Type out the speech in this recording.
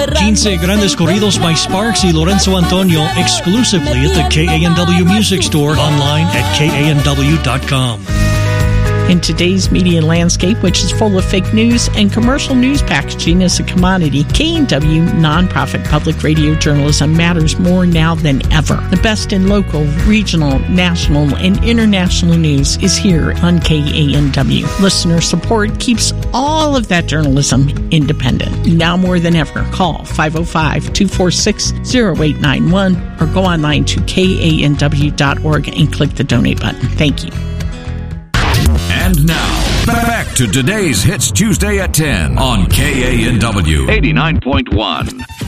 15 grandes corridos by Sparks y Lorenzo Antonio exclusively at the KANW Music Store, online at KANW.com. In today's media landscape, which is full of fake news and commercial news packaging as a commodity, KANW nonprofit public radio journalism matters more now than ever. The best in local, regional, national, and international news is here on KANW. Listener support keeps all of that journalism independent. Now more than ever, call 505-246-0891 or go online to KANW.org and click the donate button. Thank you. And now, back to today's Hits Tuesday at 10 on KANW 89.1.